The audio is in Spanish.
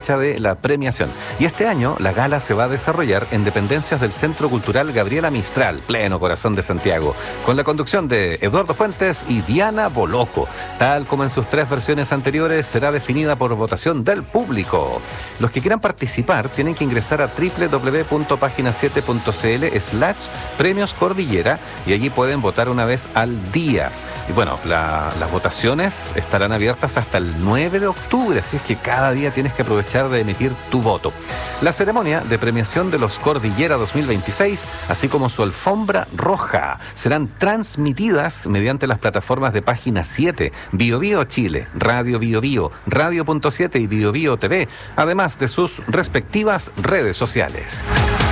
fecha de la premiación. Y este año la gala se va a desarrollar en dependencias del Centro Cultural Gabriela Mistral, pleno corazón de Santiago, con la conducción de Eduardo Fuentes y Diana Boloco. Tal como en sus 3 versiones anteriores, será definida por votación del público. Los que quieran participar tienen que ingresar a www.pagina7.cl/premios Cordillera y allí pueden votar una vez al día. Y bueno, las votaciones estarán abiertas hasta el 9 de octubre, así es que cada día tienes que aprovechar de emitir tu voto. La ceremonia de premiación de los Cordillera 2026, así como su alfombra roja, serán transmitidas mediante las plataformas de Página 7, Bio Bio Chile, Radio Bio Bio, Radio.7 y Bio Bio TV, además de sus respectivas redes sociales.